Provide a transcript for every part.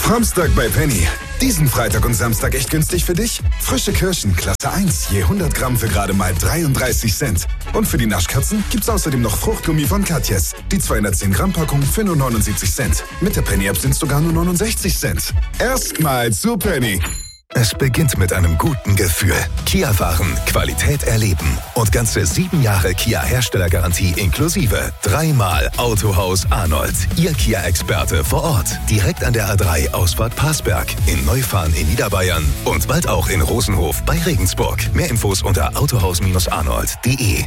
Framstag bei Penny. Diesen Freitag und Samstag echt günstig für dich? Frische Kirschen, Klasse 1, je 100 Gramm für gerade mal 33 Cent. Und für die Naschkatzen gibt's außerdem noch Fruchtgummi von Katjes. Die 210 Gramm Packung für nur 79 Cent. Mit der Penny-App sind's sogar nur 69 Cent. Erstmal zu Penny. Es beginnt mit einem guten Gefühl. Kia-Fahren, Qualität erleben und ganze 7 Jahre Kia-Herstellergarantie inklusive. 3-mal Autohaus Arnold. Ihr Kia-Experte vor Ort. Direkt an der A3 Ausfahrt Parsberg. In Neufahren in Niederbayern. Und bald auch in Rosenhof bei Regensburg. Mehr Infos unter autohaus-arnold.de.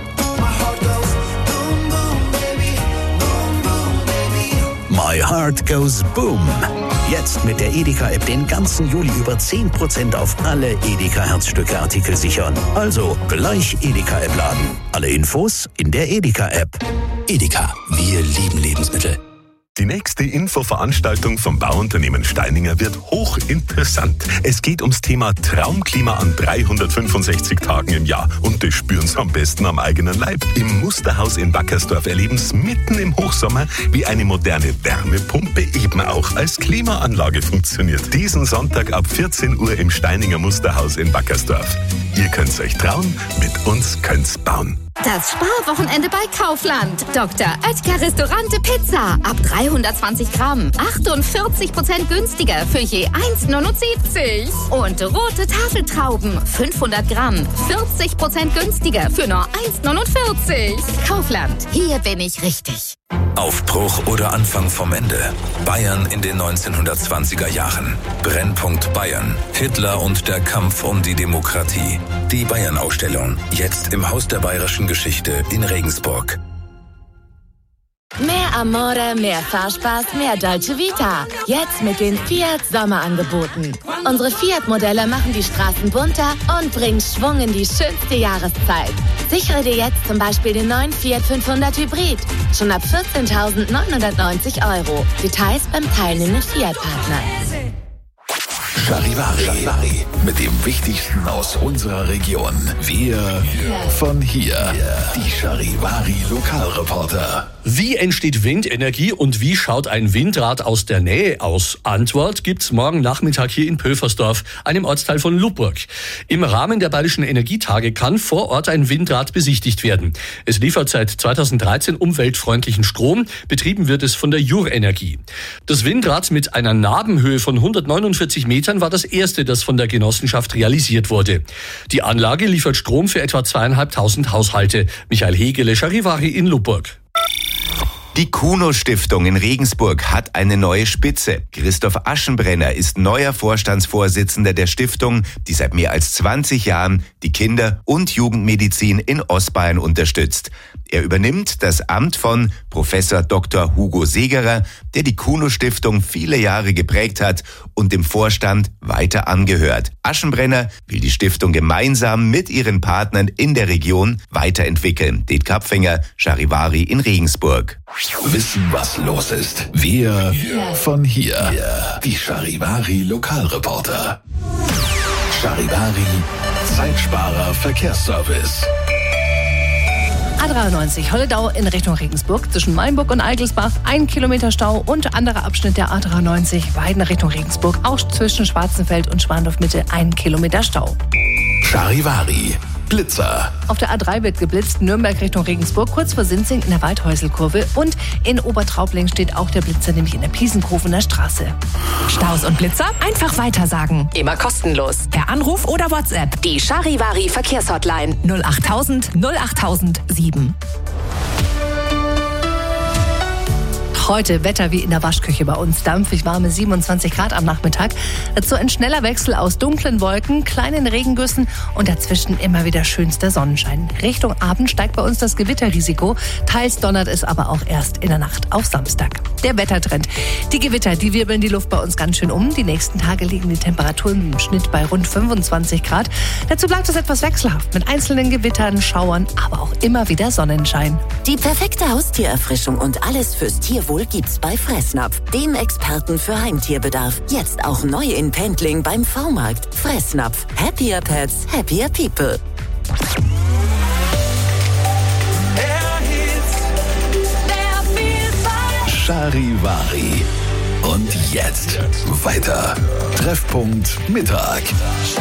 My Heart Goes Boom. Jetzt mit der Edeka-App den ganzen Juli über 10% auf alle Edeka-Herzstücke-Artikel sichern. Also gleich Edeka-App laden. Alle Infos in der Edeka-App. Edeka, wir lieben Lebensmittel. Die nächste Infoveranstaltung vom Bauunternehmen Steininger wird hochinteressant. Es geht ums Thema Traumklima an 365 Tagen im Jahr. Und das spüren Sie am besten am eigenen Leib. Im Musterhaus in Wackersdorf erleben Sie mitten im Hochsommer, wie eine moderne Wärmepumpe eben auch als Klimaanlage funktioniert. Diesen Sonntag ab 14 Uhr im Steininger Musterhaus in Wackersdorf. Ihr könnt's euch trauen, mit uns könnt's bauen. Das Sparwochenende bei Kaufland. Dr. Oetker Restaurante Pizza. Ab 320 Gramm. 48% günstiger für je 1,79. Und rote Tafeltrauben. 500 Gramm. 40% günstiger für nur 1,49. Kaufland. Hier bin ich richtig. Aufbruch oder Anfang vom Ende. Bayern in den 1920er Jahren. Brennpunkt Bayern. Hitler und der Kampf um die Demokratie. Die Bayern-Ausstellung. Jetzt im Haus der Bayerischen Geschichte in Regensburg. Mehr Amore, mehr Fahrspaß, mehr Dolce Vita. Jetzt mit den Fiat Sommerangeboten. Unsere Fiat-Modelle machen die Straßen bunter und bringen Schwung in die schönste Jahreszeit. Sichere dir jetzt zum Beispiel den neuen Fiat 500 Hybrid. Schon ab 14.990 €. Details beim teilnehmenden Fiat-Partner. Charivari. Mit dem Wichtigsten aus unserer Region. Wir von hier. Die Charivari Lokalreporter. Wie entsteht Windenergie und wie schaut ein Windrad aus der Nähe aus? Antwort gibt's morgen Nachmittag hier in Pülversdorf, einem Ortsteil von Lubburg. Im Rahmen der Bayerischen Energietage kann vor Ort ein Windrad besichtigt werden. Es liefert seit 2013 umweltfreundlichen Strom. Betrieben wird es von der Jur-Energie. Das Windrad mit einer Nabenhöhe von 149 Metern war das erste, das von der Genossenschaft realisiert wurde. Die Anlage liefert Strom für etwa 2.500 Haushalte. Michael Hegele, Charivari in Lubburg. Die Kuno-Stiftung in Regensburg hat eine neue Spitze. Christoph Aschenbrenner ist neuer Vorstandsvorsitzender der Stiftung, die seit mehr als 20 Jahren die Kinder- und Jugendmedizin in Ostbayern unterstützt. Er übernimmt das Amt von Professor Dr. Hugo Segerer, der die Kuno-Stiftung viele Jahre geprägt hat und dem Vorstand weiter angehört. Aschenbrenner will die Stiftung gemeinsam mit ihren Partnern in der Region weiterentwickeln. Det Kapfinger, Charivari in Regensburg. Wissen, was los ist. Wir von hier. Die Charivari Lokalreporter. Charivari Zeitsparer Verkehrsservice. A93 Holledau in Richtung Regensburg zwischen Mainburg und Eigelsbach 1 Kilometer Stau und anderer Abschnitt der A93 Weiden Richtung Regensburg auch zwischen Schwarzenfeld und Schwandorf Mitte 1 Kilometer Stau. Charivari Blitzer. Auf der A3 wird geblitzt, Nürnberg Richtung Regensburg, kurz vor Sinzing in der Waldhäuselkurve. Und in Obertraubling steht auch der Blitzer, nämlich in der Piesenkofener Straße. Staus und Blitzer einfach weitersagen. Immer kostenlos. Per Anruf oder WhatsApp. Die Charivari Verkehrshotline 08000 08007. Heute Wetter wie in der Waschküche bei uns. Dampfig warme 27 Grad am Nachmittag. Dazu ein schneller Wechsel aus dunklen Wolken, kleinen Regengüssen und dazwischen immer wieder schönster Sonnenschein. Richtung Abend steigt bei uns das Gewitterrisiko. Teils donnert es aber auch erst in der Nacht auf Samstag. Der Wettertrend. Die Gewitter, die wirbeln die Luft bei uns ganz schön um. Die nächsten Tage liegen die Temperaturen im Schnitt bei rund 25 Grad. Dazu bleibt es etwas wechselhaft mit einzelnen Gewittern, Schauern, aber auch immer wieder Sonnenschein. Die perfekte Haustiererfrischung und alles fürs Tierwohl gibt's bei Fressnapf, dem Experten für Heimtierbedarf. Jetzt auch neu in Pendling beim V-Markt. Fressnapf. Happier Pets, happier People. Charivari. Und jetzt weiter. Treffpunkt Mittag.